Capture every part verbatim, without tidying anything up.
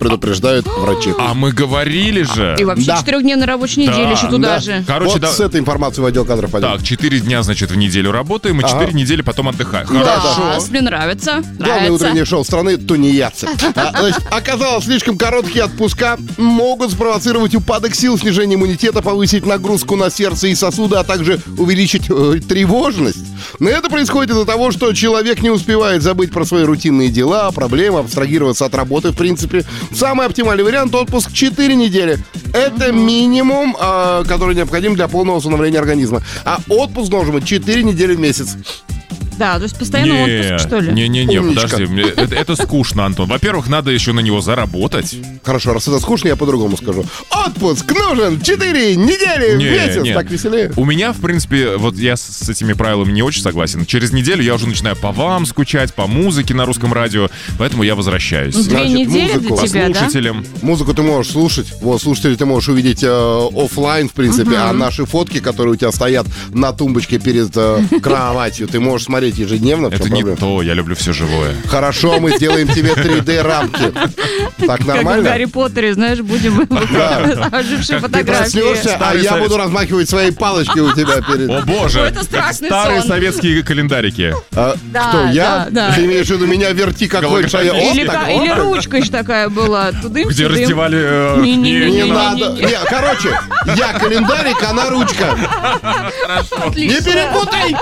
предупреждают врачи. А мы говорили же. И вообще Да. четырехдневная рабочая неделя Да. еще туда Да. же. Короче, Вот да. с этой информацией в отдел кадров пойдем. Так, четыре дня, значит, в неделю работаем, и Ага. четыре недели потом отдыхаем. Да, Хорошо. мне нравится. Главное Нравится. утреннее шоу страны — тунеядцы. А, значит, оказалось, слишком короткие отпуска могут спровоцировать упадок сил, снижение иммунитета, повысить нагрузку на сердце и сосуды, а также увеличить э, тревожность. Но это происходит из-за того, что человек не успевает забыть про свои рутинные дела, проблемы, абстрагироваться от работы, в принципе. Самый оптимальный вариант — отпуск четыре недели. Это минимум, э, который необходим для полного восстановления организма. А отпуск должен быть четыре недели в месяц. Да, то есть постоянно отпуск, что ли? Не-не-не, Умничка. подожди, мне- это, это скучно, Антон. Во-первых, надо еще на него заработать. Хорошо, раз это скучно, я по-другому скажу. Отпуск нужен четыре недели в Не, месяц. не. Так веселее. У меня, в принципе, вот я с, с этими правилами не очень согласен. Через неделю я уже начинаю по вам скучать, по музыке на русском радио, поэтому я возвращаюсь. Две Значит, недели музыку. для тебя, да? Слушателям. Музыку ты можешь слушать. Вот, слушатели ты можешь увидеть э, оффлайн, в принципе, а наши фотки, которые у тебя стоят на тумбочке перед э, кроватью, ты можешь смотреть ежедневно. в чем Это не проблема? то, я люблю все живое. Хорошо, мы сделаем тебе три дэ-рамки. Так Как в нормально? Гарри Поттере, знаешь, будем ожившие Ты фотографии. проснешься, а Старый я совет- буду размахивать своей палочкой у тебя перед... О боже, Ой, это страшный старые сон. советские календарики. А, Да, кто, я? да, да. Ты имеешь в виду меня верти какой-то? Голографический. Или, ка- или ручка еще такая была. Тудым, Где сюдым. раздевали... э, Не-не-не. Не Не, надо. не, не. Не, короче, я календарик, она ручка. Не Отлично. перепутай!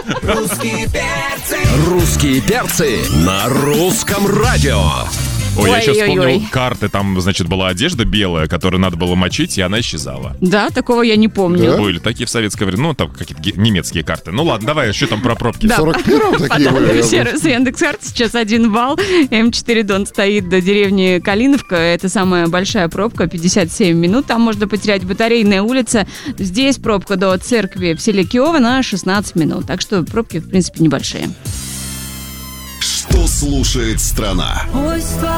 Русские перцы на русском радио. Ой, я сейчас Ой-ой-ой. вспомнил карты. Там, значит, была одежда белая, которую надо было мочить, и она исчезала. Да, такого я не помню. Да? Были такие в советское время. Ну, там какие-то ге- немецкие карты. Ну ладно, давай, что там про пробки? Да. В сорок первом такие были. Подобный сервис Яндекс.Карт сейчас один балл. эм четыре Дон стоит до деревни Калиновка. Это самая большая пробка, пятьдесят семь минут. Там можно потерять батарейная улица. Здесь пробка до церкви в селе Киево на шестнадцать минут. Так что пробки, в принципе, небольшие. Что слушает страна?